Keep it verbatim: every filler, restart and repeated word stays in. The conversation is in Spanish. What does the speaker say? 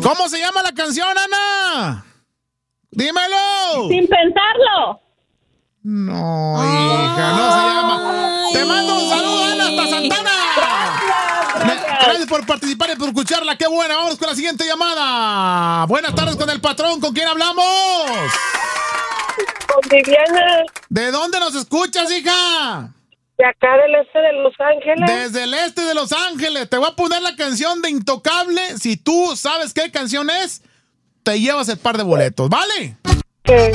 ¿Cómo se llama la canción, Ana? Dímelo. Sin pensarlo. No, hija, no se llama. Te mando un saludo, Ana, hasta Santana. Gracias, gracias. Gracias por participar y por escucharla. Qué buena. Vamos con la siguiente llamada. Buenas tardes con el patrón. ¿Con quién hablamos? Con Viviana, ¿De dónde nos escuchas, hija? de acá del este de Los Ángeles. Desde el este de Los Ángeles. Te voy a poner la canción de Intocable. Si tú sabes qué canción es, te llevas el par de boletos, ¿vale? ¿Qué?